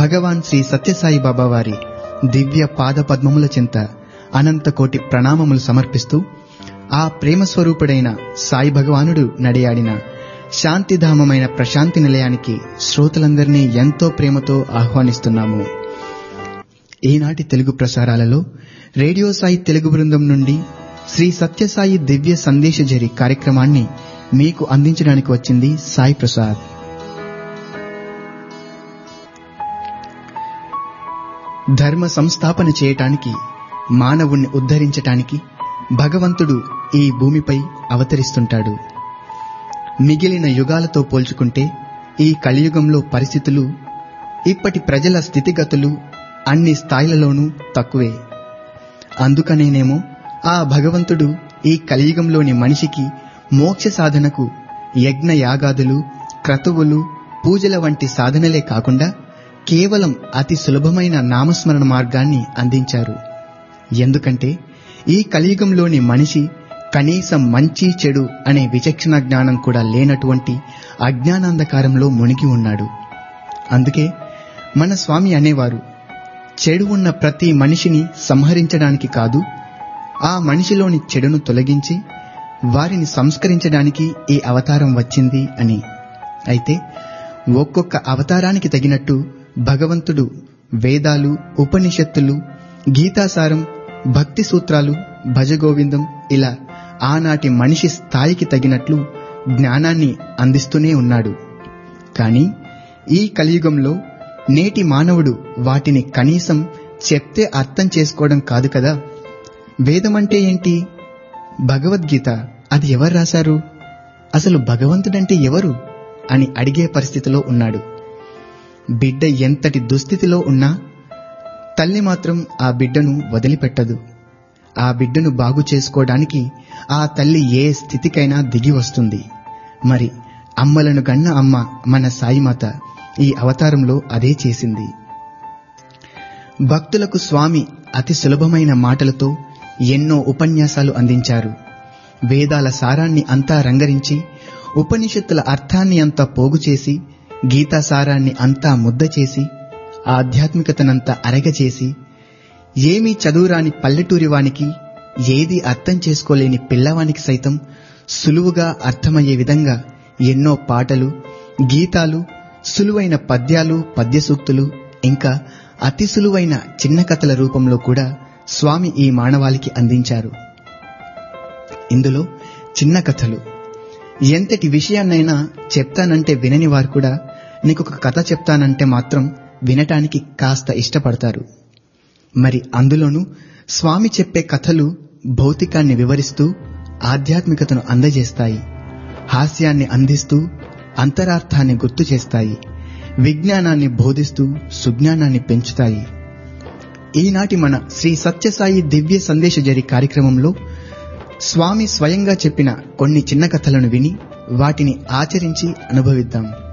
భగవాన్ శ్రీ సత్యసాయి బాబా వారి దివ్య పాద పద్మముల చింత అనంత కోటి ప్రణామములు సమర్పిస్తూ ఆ ప్రేమ స్వరూపుడైన సాయి భగవానుడు నడియాడిన శాంతిధామమైన ప్రశాంతి నిలయానికి శ్రోతలందరినీ ఎంతో ప్రేమతో ఆహ్వానిస్తున్నాము. ఈనాటి తెలుగు ప్రసారాలలో రేడియో సాయి తెలుగు బృందం నుండి శ్రీ సత్యసాయి దివ్య సందేశజరి కార్యక్రమాన్ని మీకు అందించడానికి వచ్చింది సాయి ప్రసాద్. ధర్మ సంస్థాపన చేయటానికి, మానవుణ్ణి ఉద్ధరించటానికి భగవంతుడు ఈ భూమిపై అవతరిస్తుంటాడు. మిగిలిన యుగాలతో పోల్చుకుంటే ఈ కలియుగంలో పరిస్థితులు, ఇప్పటి ప్రజల స్థితిగతులు అన్ని స్థాయిలలోనూ తక్కువే. అందుకనేనేమో ఆ భగవంతుడు ఈ కలియుగంలోని మనిషికి మోక్ష సాధనకు యజ్ఞ యాగాదులు, క్రతువులు, పూజల వంటి సాధనలే కాకుండా కేవలం అతి సులభమైన నామస్మరణ మార్గాన్ని అందించారు. ఎందుకంటే ఈ కలియుగంలోని మనిషి కనీసం మంచి చెడు అనే విచక్షణ జ్ఞానం కూడా లేనటువంటి అజ్ఞానాంధకారంలో మునిగి ఉన్నాడు. అందుకే మన స్వామి అనేవారు, చెడు ఉన్న ప్రతి మనిషిని సంహరించడానికి కాదు, ఆ మనిషిలోని చెడును తొలగించి వారిని సంస్కరించడానికి ఈ అవతారం వచ్చింది అని. అయితే ఒక్కొక్క అవతారానికి తగినట్టు భగవంతుడు వేదాలు, ఉపనిషత్తులు, గీతాసారం, భక్తి సూత్రాలు, భజగోవిందం ఇలా ఆనాటి మనిషి స్థాయికి తగినట్లు జ్ఞానాన్ని అందిస్తూనే ఉన్నాడు. కానీ ఈ కలియుగంలో నేటి మానవుడు వాటిని కనీసం చెప్తే అర్థం చేసుకోవడం కాదు కదా. వేదమంటే ఏంటి? భగవద్గీత అది ఎవరు రాశారు? అసలు భగవంతుడంటే ఎవరు అని అడిగే పరిస్థితిలో ఉన్నాడు. బిడ్డ ఎంతటి దుస్థితిలో ఉన్నా తల్లి మాత్రం ఆ బిడ్డను వదిలిపెట్టదు. ఆ బిడ్డను బాగు చేసుకోవడానికి ఆ తల్లి ఏ స్థితికైనా దిగి వస్తుంది. మరి అమ్మలను గన్న అమ్మ మన సాయిమాత ఈ అవతారంలో అదే చేసింది. భక్తులకు స్వామి అతి సులభమైన మాటలతో ఎన్నో ఉపన్యాసాలు అందించారు. వేదాల సారాన్ని అంతా రంగరించి, ఉపనిషత్తుల అర్థాన్ని అంతా పోగు చేసి, గీతాసారాన్ని అంతా ముద్ద చేసి, ఆధ్యాత్మికతనంతా అరగచేసి, ఏమీ చదువురాని పల్లెటూరివానికి, ఏది అర్థం చేసుకోలేని పిల్లవానికి సైతం సులువుగా అర్థమయ్యే విధంగా ఎన్నో పాటలు, గీతాలు, సులువైన పద్యాలు, పద్యసూక్తులు, ఇంకా అతి సులువైన చిన్న కథల రూపంలో కూడా స్వామి ఈ మానవాళికి అందించారు. ఇందులో చిన్న కథలు ఎంతటి విషయాన్నైనా చెప్తానంటే వినని వారు కూడా నీకొక కథ చెప్తానంటే మాత్రం వినటానికి కాస్త ఇష్టపడతారు. మరి అందులోనూ స్వామి చెప్పే కథలు భౌతికాన్ని వివరిస్తూ ఆధ్యాత్మికతను అందజేస్తాయి, హాస్యాన్ని అందిస్తూ అంతరార్థాన్ని గుర్తు చేస్తాయి, విజ్ఞానాన్ని బోధిస్తూ సుజ్ఞానాన్ని పెంచుతాయి. ఈనాటి మన శ్రీ సత్యసాయి దివ్య సందేశజరి కార్యక్రమంలో స్వామి స్వయంగా చెప్పిన కొన్ని చిన్న కథలను విని వాటిని ఆచరించి అనుభవిద్దాం.